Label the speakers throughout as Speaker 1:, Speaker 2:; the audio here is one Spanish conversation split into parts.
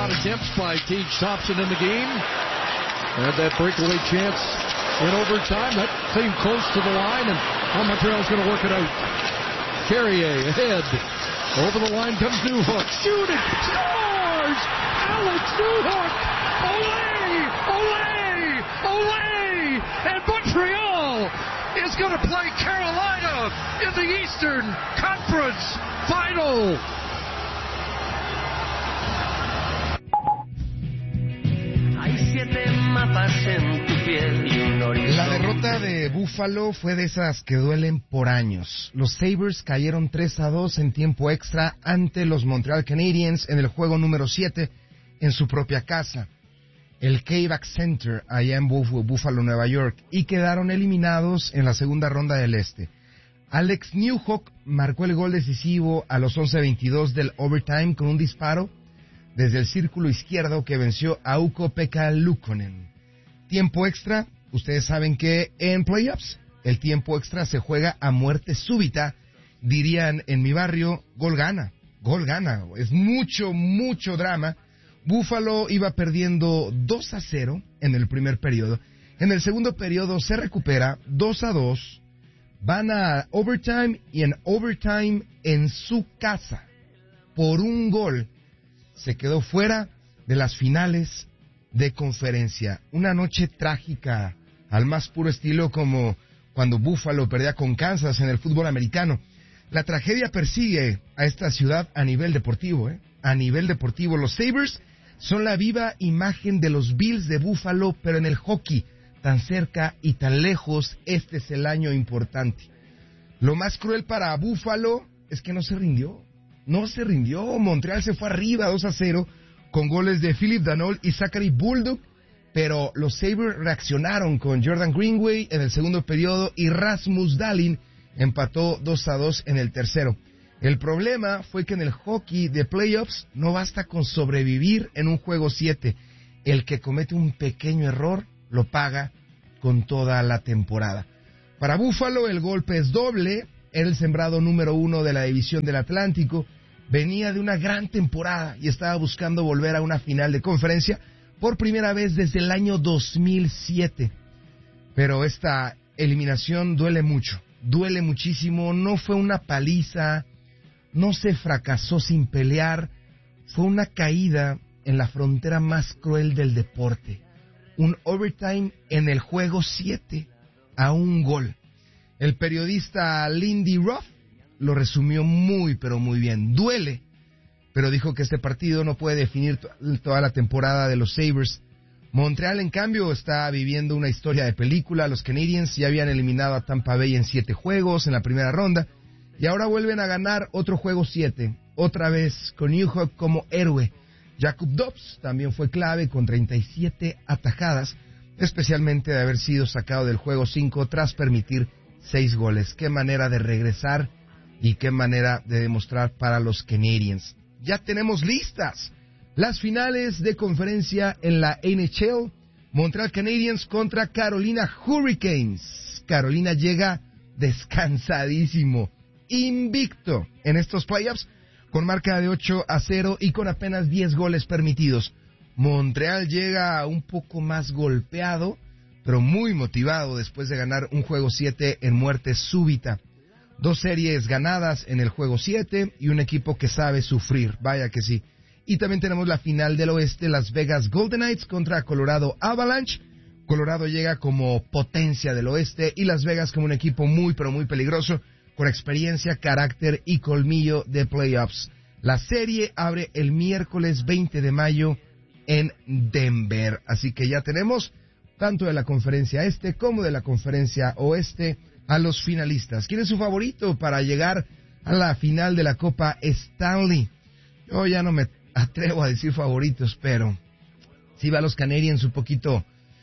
Speaker 1: shot attempts by Tage Thompson in the game. And that breakaway chance in overtime. That came close to the line, and Montreal's going to work it out. Carrier ahead. Over the line comes Newhook. Shooting. Scores! Alex Newhook! Olé! Olé! Olé! And Montreal is going to play Carolina in the Eastern Conference Final.
Speaker 2: La derrota de Buffalo fue de esas que duelen por años. Los Sabres cayeron 3-2 en tiempo extra ante los Montreal Canadiens en el juego número 7 en su propia casa, el Kayback Center, allá en Buffalo, Nueva York, y quedaron eliminados en la segunda ronda del Este. Alex Newhook marcó el gol decisivo a los 11:22 del overtime con un disparo desde el círculo izquierdo que venció a Ukko-Pekka Luukkonen. Tiempo extra, ustedes saben que en playoffs el tiempo extra se juega a muerte súbita, dirían en mi barrio, gol gana, es mucho drama. Buffalo iba perdiendo 2-0 en el primer periodo, en el segundo periodo se recupera 2-2, van a overtime y en overtime en su casa, por un gol, se quedó fuera de las finales de conferencia. Una noche trágica al más puro estilo, como cuando Buffalo perdía con Kansas en el fútbol americano. La tragedia persigue a esta ciudad a nivel deportivo, a nivel deportivo. Los Sabres son la viva imagen de los Bills de Buffalo, pero en el hockey, tan cerca y tan lejos, este es el año importante. Lo más cruel para Buffalo es que no se rindió. Montreal se fue arriba 2-0 con goles de Philip Danault y Zachary Bulldog, pero los Sabres reaccionaron con Jordan Greenway en el segundo periodo y Rasmus Dahlin empató 2-2 en el tercero. El problema fue que en el hockey de playoffs no basta con sobrevivir en un juego 7. El que comete un pequeño error lo paga con toda la temporada. Para Buffalo el golpe es doble. Era el sembrado número 1 de la división del Atlántico. Venía de una gran temporada y estaba buscando volver a una final de conferencia por primera vez desde el año 2007. Pero esta eliminación duele muchísimo. No fue una paliza, no se fracasó sin pelear, fue una caída en la frontera más cruel del deporte. Un overtime en el juego 7 a un gol. El periodista Lindy Ruff lo resumió muy bien. Duele, pero dijo que este partido no puede definir toda la temporada de los Sabres. Montreal, en cambio, está viviendo una historia de película. Los Canadiens ya habían eliminado a Tampa Bay en 7 juegos en la primera ronda, y ahora vuelven a ganar otro juego 7, otra vez con Newhook como héroe. Jakub Dobbs también fue clave con 37 atajadas, especialmente de haber sido sacado del juego 5 tras permitir 6 goles. Qué manera de regresar y qué manera de demostrar para los Canadiens. Ya tenemos listas las finales de conferencia en la NHL. Montreal Canadiens contra Carolina Hurricanes. Carolina llega descansadísimo, invicto en estos playoffs, con marca de 8-0 y con apenas 10 goles permitidos. Montreal llega un poco más golpeado, pero muy motivado después de ganar un juego 7 en muerte súbita. 2 series ganadas en el juego 7 y un equipo que sabe sufrir, vaya que sí. Y también tenemos la final del oeste, Las Vegas Golden Knights contra Colorado Avalanche. Colorado llega como potencia del oeste y Las Vegas como un equipo muy peligroso, con experiencia, carácter y colmillo de playoffs. La serie abre el miércoles 20 de mayo en Denver. Así que ya tenemos, tanto de la conferencia este como de la conferencia oeste, a los finalistas. ¿Quién es su favorito para llegar a la final de la Copa Stanley? Yo ya no me atrevo a decir favoritos, pero sí va a los Canadiens un poquito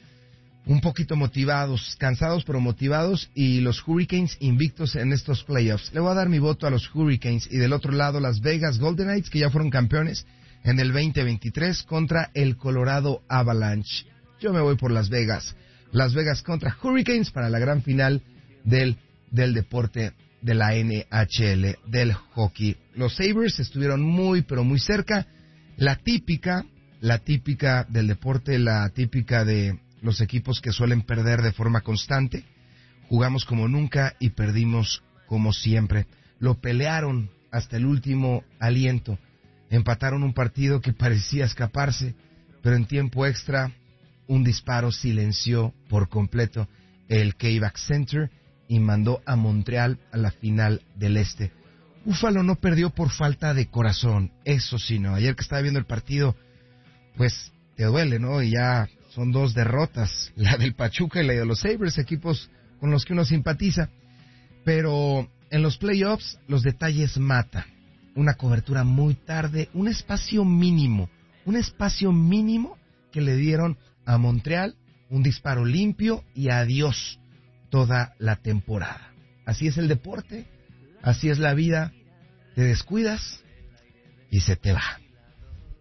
Speaker 2: motivados, cansados pero motivados, y los Hurricanes invictos en estos playoffs. Le voy a dar mi voto a los Hurricanes, y del otro lado Las Vegas Golden Knights, que ya fueron campeones en el 2023, contra el Colorado Avalanche. Yo me voy por Las Vegas. Las Vegas contra Hurricanes para la gran final del deporte de la NHL, del hockey. Los Sabres estuvieron muy cerca. La típica la típica del deporte, la típica de los equipos que suelen perder de forma constante. Jugamos como nunca y perdimos como siempre. Lo pelearon hasta el último aliento. Empataron un partido que parecía escaparse, pero en tiempo extra un disparo silenció por completo el Kayback Center y mandó a Montreal a la final del Este. Buffalo no perdió por falta de corazón, eso sí, no. Ayer que estaba viendo el partido, pues te duele, ¿no? Y ya son 2 derrotas, la del Pachuca y la de los Sabres, equipos con los que uno simpatiza. Pero en los playoffs los detalles matan. Una cobertura muy tarde, un espacio mínimo que le dieron a Montreal, un disparo limpio y adiós toda la temporada. Así es el deporte, así es la vida, te descuidas y se te va.